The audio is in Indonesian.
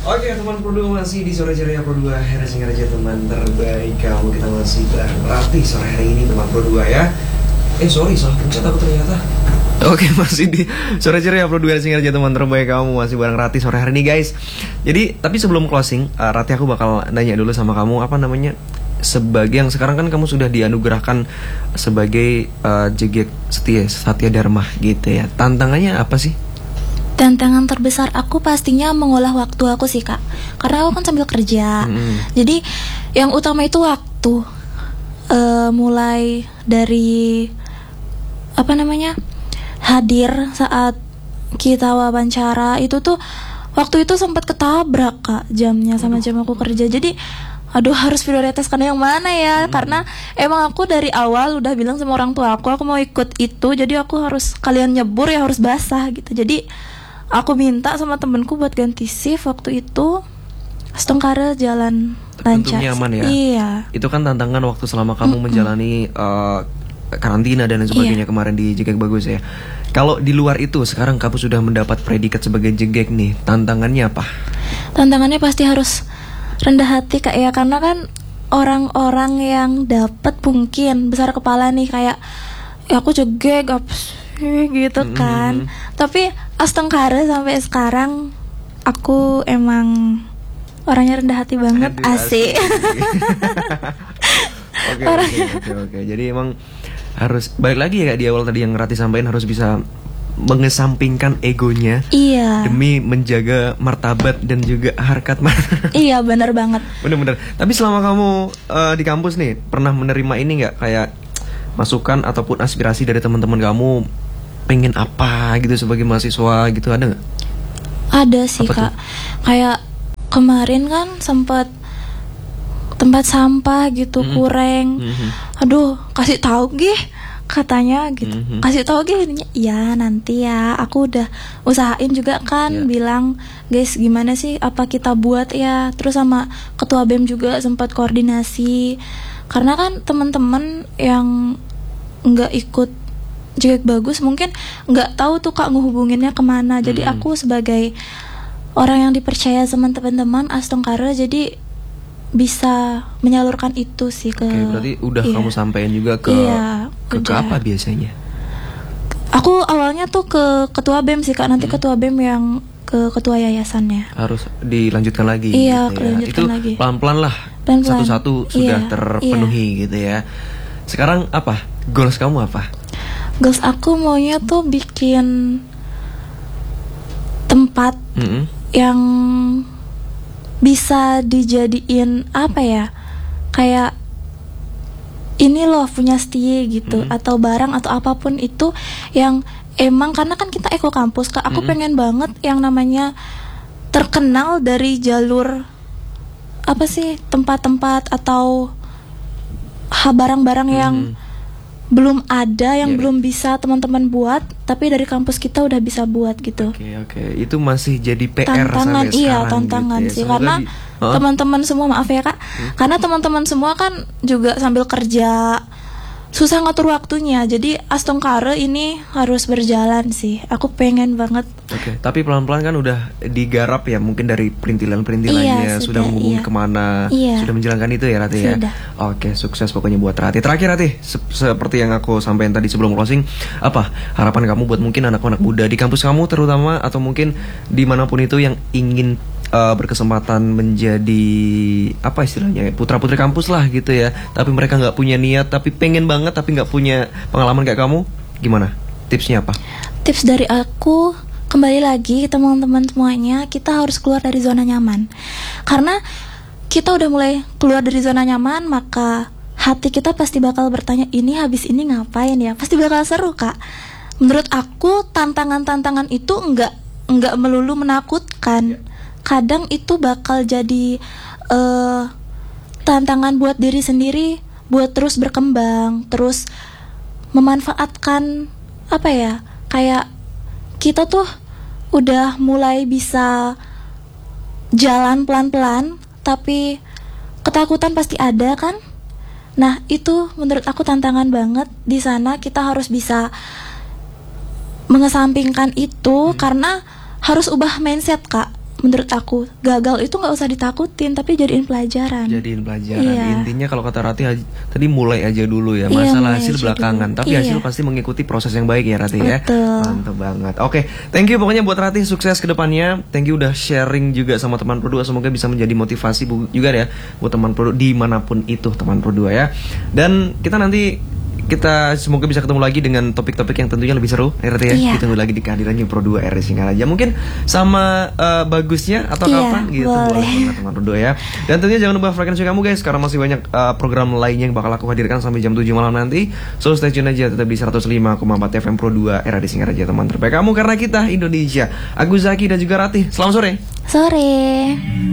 Oke teman Pro2 masih di sore ceria Pro2 hari singkat aja teman terbaik kamu. Kita masih bareng Ratih sore hari ini teman Pro2 ya. Sorry salah pencet aku ternyata. Oke masih di sore ceria Pro2 hari singkat aja teman terbaik kamu. Masih bareng Ratih sore hari ini guys. Jadi tapi sebelum closing Ratih aku bakal nanya dulu sama kamu. Apa namanya, sebagai yang sekarang kan kamu sudah dianugerahkan sebagai JGek Satya Dharma gitu ya. Tantangannya apa sih? Tantangan terbesar aku pastinya mengolah waktu aku sih kak, karena aku kan sambil kerja. Jadi yang utama itu waktu. Mulai dari hadir saat kita wawancara itu tuh waktu itu sempat ketabrak kak jamnya sama jam aku kerja. Jadi aduh harus prioritaskan yang mana ya. Karena emang aku dari awal udah bilang sama orang tua aku mau ikut itu, jadi aku harus, kalian nyebur ya harus basah gitu. Jadi aku minta sama temenku buat ganti shift waktu itu. Setengkara jalan lancar. Tentunya aman ya. Iya. Itu kan tantangan waktu selama kamu menjalani karantina dan sebagainya kemarin di JGek Bagus ya. Kalau di luar itu sekarang kamu sudah mendapat predikat sebagai JGek nih, tantangannya apa? Tantangannya pasti harus rendah hati kak ya, karena kan orang-orang yang dapat mungkin besar kepala nih kayak ya aku JGek apa sih gitu kan. Tapi astengkara sampai sekarang aku emang orangnya rendah hati banget. Asik. Oke. Jadi emang harus balik lagi ya kak di awal tadi yang Ratih sampaikan, harus bisa mengesampingkan egonya. Iya. Demi menjaga martabat dan juga harkat martabat. Iya benar banget. Bener. Tapi selama kamu di kampus nih pernah menerima ini nggak, kayak masukan ataupun aspirasi dari teman-teman kamu pengen apa gitu sebagai mahasiswa gitu, ada nggak? Ada sih kak. Kayak kemarin kan sempat tempat sampah gitu kurang. Aduh kasih tahu gih katanya gitu. Kasih tahu gih ya nanti ya. Aku udah usahain juga kan bilang guys gimana sih apa kita buat ya. Terus sama ketua BEM juga sempat koordinasi. Karena kan teman-teman yang nggak ikut JGek Bagus mungkin nggak tahu tuh kak ngehubunginnya kemana. Jadi aku sebagai orang yang dipercaya sama teman-teman astengkara jadi bisa menyalurkan itu sih ke. Oke, berarti udah kamu sampaikan juga ke ke apa biasanya? Aku awalnya tuh ke ketua BEM sih kak. Nanti ketua BEM yang ke ketua yayasannya. Harus dilanjutkan lagi. Iya, gitu dilanjutkan itu lagi. Pelan-pelan lah. Pelan-pelan. Satu-satu sudah terpenuhi gitu ya. Sekarang apa? Goals kamu apa? Goals aku maunya tuh bikin tempat yang bisa dijadiin apa ya, kayak ini loh punya Setie gitu, atau barang atau apapun itu yang emang, karena kan kita eko kampus kak. Aku pengen banget yang namanya terkenal dari jalur apa sih, tempat-tempat atau barang-barang yang belum ada, yang belum bisa teman-teman buat, tapi dari kampus kita udah bisa buat gitu. Oke. Itu masih jadi PR tantangan, sampai sekarang tantangan gitu ya. sih. Karena teman-teman semua, maaf ya kak, karena teman-teman semua kan juga sambil kerja, susah ngatur waktunya. Jadi astengkara ini harus berjalan sih. Aku pengen banget. Oke, tapi pelan-pelan kan udah digarap ya, mungkin dari perintilan-perintilannya sudah menghubungi kemana, sudah menjalankan itu ya Ratih ya. Oke, sukses pokoknya buat Ratih. Terakhir Ratih, seperti yang aku sampaikan tadi sebelum closing, apa harapan kamu buat mungkin anak-anak muda di kampus kamu terutama, atau mungkin dimanapun itu yang ingin berkesempatan menjadi apa istilahnya ya, putra-putri kampus lah gitu ya, tapi mereka nggak punya niat, tapi pengen banget tapi nggak punya pengalaman kayak kamu, gimana? Tipsnya apa? Tips dari aku, kembali lagi teman-teman semuanya, kita harus keluar dari zona nyaman. Karena kita udah mulai keluar dari zona nyaman, maka hati kita pasti bakal bertanya, ini habis ini ngapain ya? Pasti bakal seru kak. Menurut aku tantangan-tantangan itu nggak melulu menakutkan. Kadang itu bakal jadi tantangan buat diri sendiri, buat terus berkembang, terus memanfaatkan apa ya, kayak kita tuh udah mulai bisa jalan pelan-pelan, tapi ketakutan pasti ada kan. Nah itu menurut aku tantangan banget. Di sana kita harus bisa mengesampingkan itu, karena harus ubah mindset kak. menurut aku gagal itu nggak usah ditakutin, tapi jadiin pelajaran. Intinya kalau kata Rati tadi mulai aja dulu ya, masalah hasil belakangan, tapi hasil pasti mengikuti proses yang baik ya Rati. Betul. Ya. Mantap banget. Oke, thank you pokoknya buat Rati, sukses ke depannya. Thank you udah sharing juga sama teman Pro 2, semoga bisa menjadi motivasi juga ya buat teman Pro 2 dimanapun itu teman Pro 2 ya. Dan kita semoga bisa ketemu lagi dengan topik-topik yang tentunya lebih seru ya Rati ya. Ditunggu lagi di kehadirannya Pro 2 RRI Singaraja. Mungkin sama Bagusnya atau kapan gitu. Boleh banget teman Pro 2 ya. Dan tentunya jangan lupa frekuensi kamu guys, karena masih banyak program lainnya yang bakal aku hadirkan sampai jam 7 malam nanti. So stay tune aja tetap di 105,4 FM Pro 2 RRI Singaraja, teman terbaik kamu karena kita Indonesia. Aku Zaki dan juga Rati. Selamat sore. Sore.